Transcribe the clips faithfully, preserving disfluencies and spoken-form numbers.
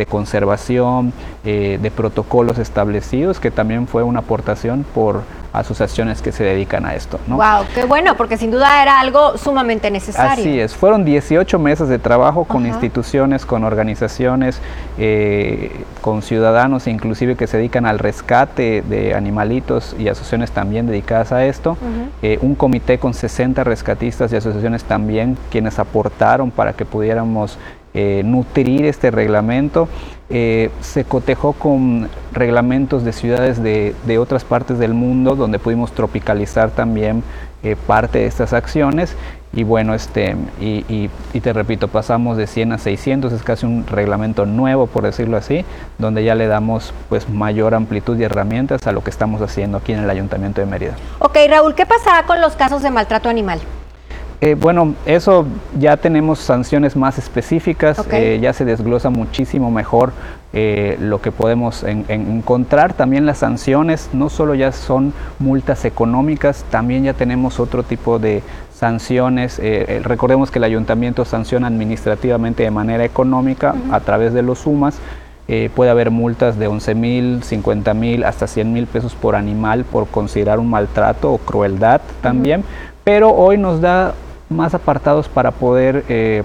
de conservación, eh, de protocolos establecidos, que también fue una aportación por asociaciones que se dedican a esto, ¿no? Wow, qué bueno, porque sin duda era algo sumamente necesario. Así es, fueron dieciocho meses de trabajo con Ajá. instituciones, con organizaciones, eh, con ciudadanos inclusive que se dedican al rescate de animalitos y asociaciones también dedicadas a esto, uh-huh. eh, un comité con sesenta rescatistas y asociaciones también quienes aportaron para que pudiéramos eh, nutrir este reglamento. Eh, se cotejó con reglamentos de ciudades de, de otras partes del mundo donde pudimos tropicalizar también eh, parte de estas acciones y bueno, este, y, y, y te repito, pasamos de cien a seiscientos, es casi un reglamento nuevo por decirlo así, donde ya le damos pues mayor amplitud y herramientas a lo que estamos haciendo aquí en el Ayuntamiento de Mérida. Ok, Raúl, ¿qué pasará con los casos de maltrato animal? Eh, bueno, eso ya tenemos sanciones más específicas, Okay. eh, ya se desglosa muchísimo mejor eh, lo que podemos en, en encontrar. También las sanciones no solo ya son multas económicas, también ya tenemos otro tipo de sanciones. Eh, eh, recordemos que el ayuntamiento sanciona administrativamente de manera económica uh-huh. a través de los SUMAS. Eh, puede haber multas de once mil, cincuenta mil, hasta cien mil pesos por animal por considerar un maltrato o crueldad también, uh-huh. pero hoy nos da más apartados para poder eh,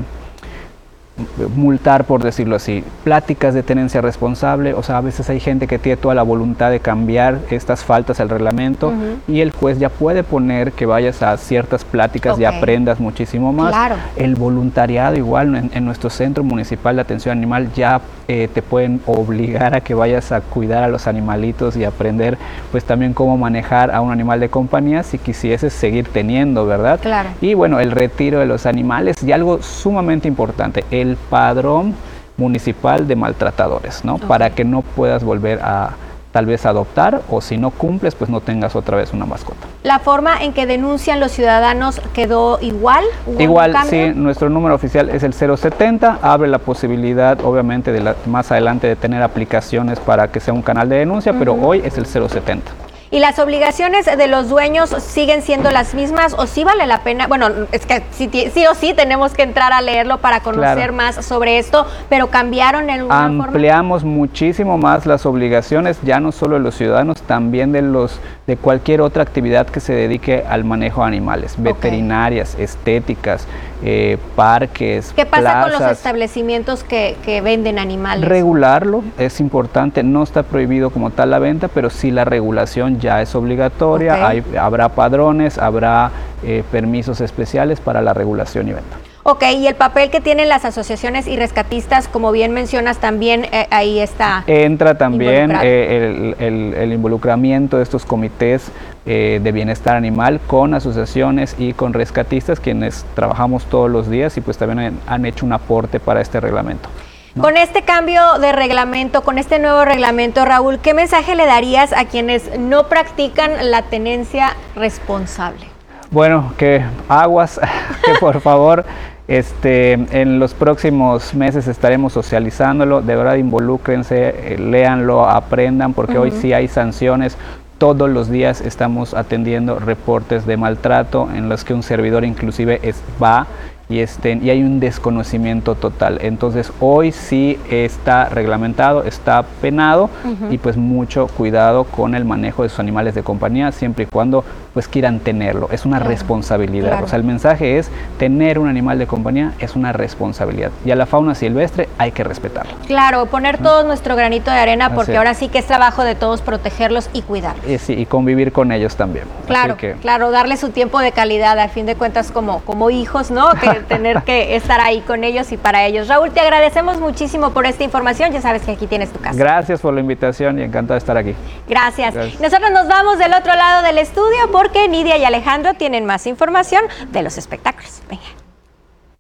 multar, por decirlo así, pláticas de tenencia responsable. O sea, a veces hay gente que tiene toda la voluntad de cambiar estas faltas al reglamento uh-huh. y el juez ya puede poner que vayas a ciertas pláticas okay. y aprendas muchísimo más. Claro. El voluntariado igual, en, en nuestro Centro Municipal de Atención Animal ya eh, te pueden obligar a que vayas a cuidar a los animalitos y aprender pues también cómo manejar a un animal de compañía si quisieses seguir teniendo, ¿verdad? Claro. Y bueno, el retiro de los animales y algo sumamente importante, el el padrón municipal de maltratadores, ¿no? Okay. Para que no puedas volver a tal vez adoptar o si no cumples, pues no tengas otra vez una mascota. ¿La forma en que denuncian los ciudadanos quedó igual? Igual, sí, nuestro número oficial es el cero setenta, abre la posibilidad obviamente de la, más adelante de tener aplicaciones para que sea un canal de denuncia, uh-huh. pero hoy es el cero setenta. ¿Y las obligaciones de los dueños siguen siendo las mismas o sí vale la pena? Bueno, es que sí, sí o sí tenemos que entrar a leerlo para conocer claro. más sobre esto, pero ¿cambiaron en alguna forma? Ampliamos muchísimo más las obligaciones, ya no solo de los ciudadanos, también de los de cualquier otra actividad que se dedique al manejo de animales, okay. veterinarias, estéticas, eh, parques, ¿Qué pasa plazas? con los establecimientos que, que venden animales? Regularlo, es importante, no está prohibido como tal la venta, pero sí la regulación ya es obligatoria, okay. hay, habrá padrones, habrá eh, permisos especiales para la regulación y venta. Ok, y el papel que tienen las asociaciones y rescatistas, como bien mencionas, también eh, ahí está. Entra también eh, el, el, el involucramiento de estos comités eh, de bienestar animal con asociaciones y con rescatistas, quienes trabajamos todos los días y pues también han, han hecho un aporte para este reglamento. ¿No? Con este cambio de reglamento, con este nuevo reglamento, Raúl, ¿qué mensaje le darías a quienes no practican la tenencia responsable? Bueno, que aguas, que por favor, este, en los próximos meses estaremos socializándolo, de verdad involúcrense, eh, léanlo, aprendan, porque uh-huh. hoy sí hay sanciones. Todos los días estamos atendiendo reportes de maltrato en los que un servidor inclusive es, va y, estén, y hay un desconocimiento total. Entonces hoy sí está reglamentado, está penado uh-huh. y pues mucho cuidado con el manejo de sus animales de compañía, siempre y cuando pues quieran tenerlo. Es una claro. responsabilidad. Claro. O sea, el mensaje es tener un animal de compañía es una responsabilidad y a la fauna silvestre hay que respetarla. Claro, poner todo ¿no? nuestro granito de arena porque Así. ahora sí que es trabajo de todos protegerlos y cuidarlos. Y, sí, y convivir con ellos también. Claro, Así que... claro, darle su tiempo de calidad, a fin de cuentas como, como hijos, ¿no? Que tener que estar ahí con ellos y para ellos. Raúl, te agradecemos muchísimo por esta información, ya sabes que aquí tienes tu casa. Gracias por la invitación y encantado de estar aquí. Gracias. Gracias. Nosotros nos vamos del otro lado del estudio porque Nidia y Alejandro tienen más información de los espectáculos. Venga.